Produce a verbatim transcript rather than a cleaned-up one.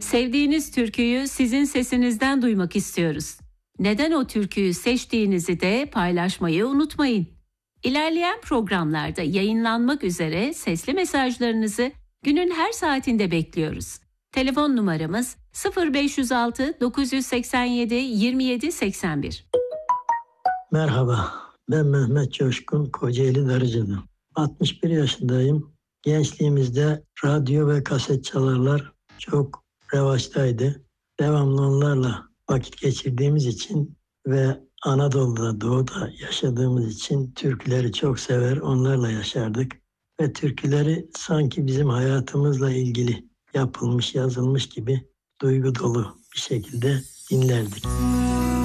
Sevdiğiniz türküyü sizin sesinizden duymak istiyoruz. Neden o türküyü seçtiğinizi de paylaşmayı unutmayın. İlerleyen programlarda yayınlanmak üzere sesli mesajlarınızı günün her saatinde bekliyoruz. Telefon numaramız sıfır beş yüz altı dokuz yüz seksen yedi yirmi yedi seksen bir. Merhaba, ben Mehmet Coşkun, Kocaeli Darıcı'dan. altmış bir yaşındayım. Gençliğimizde radyo ve kaset çalarlar çok revaçtaydı. Devamlı onlarla vakit geçirdiğimiz için ve Anadolu'da, Doğu'da yaşadığımız için türküleri çok sever, onlarla yaşardık. Ve türküleri sanki bizim hayatımızla ilgili yapılmış, yazılmış gibi duygu dolu bir şekilde dinlerdik.